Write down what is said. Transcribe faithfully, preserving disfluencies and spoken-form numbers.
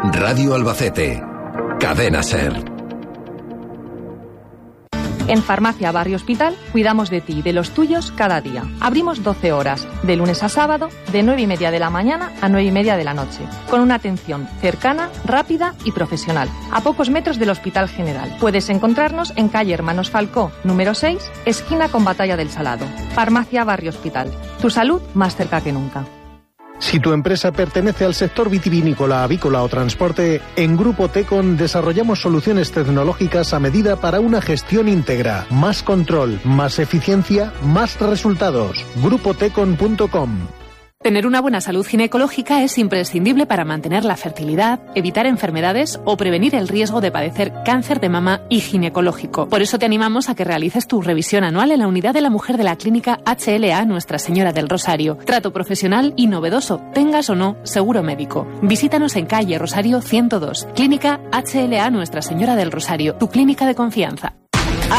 Radio Albacete. Cadena SER. En Farmacia Barrio Hospital cuidamos de ti y de los tuyos cada día. Abrimos doce horas, de lunes a sábado, de nueve y media de la mañana a nueve y media de la noche, con una atención cercana, rápida y profesional, a pocos metros del Hospital General. Puedes encontrarnos en calle Hermanos Falcó, número seis, esquina con Batalla del Salado. Farmacia Barrio Hospital. Tu salud más cerca que nunca. Si tu empresa pertenece al sector vitivinícola, avícola o transporte, en Grupo Tecon desarrollamos soluciones tecnológicas a medida para una gestión íntegra. Más control, más eficiencia, más resultados. grupo tecon punto com. Tener una buena salud ginecológica es imprescindible para mantener la fertilidad, evitar enfermedades o prevenir el riesgo de padecer cáncer de mama y ginecológico. Por eso te animamos a que realices tu revisión anual en la unidad de la mujer de la clínica H L A Nuestra Señora del Rosario. Trato profesional y novedoso, tengas o no seguro médico. Visítanos en calle Rosario ciento dos, clínica H L A Nuestra Señora del Rosario, tu clínica de confianza.